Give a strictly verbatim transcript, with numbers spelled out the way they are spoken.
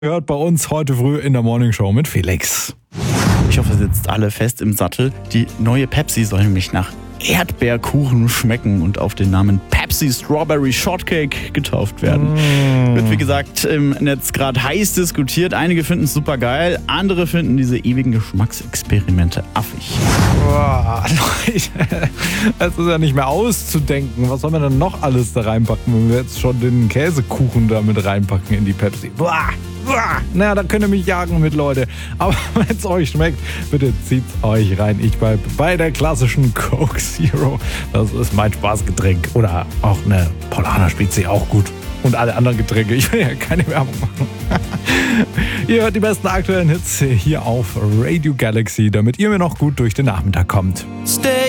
Hört bei uns heute früh in der Morning Show mit Felix. Ich hoffe, ihr sitzt alle fest im Sattel. Die neue Pepsi soll nämlich nach Erdbeerkuchen schmecken und auf den Namen Pepsi Strawberry Shortcake getauft werden. Mm. Wird wie gesagt im Netz gerade heiß diskutiert. Einige finden es super geil, andere finden diese ewigen Geschmacksexperimente affig. Boah, Leute, das ist ja nicht mehr auszudenken. Was soll man denn noch alles da reinpacken, wenn wir jetzt schon den Käsekuchen da mit reinpacken in die Pepsi? Boah. Na, da könnt ihr mich jagen mit, Leute. Aber wenn es euch schmeckt, bitte zieht euch rein. Ich bleib bei der klassischen Coke Zero. Das ist mein Spaßgetränk. Oder auch eine Paulaner Spezi, auch gut. Und alle anderen Getränke. Ich will ja keine Werbung machen. Ihr hört die besten aktuellen Hits hier auf Radio Galaxy, damit ihr mir noch gut durch den Nachmittag kommt. Stay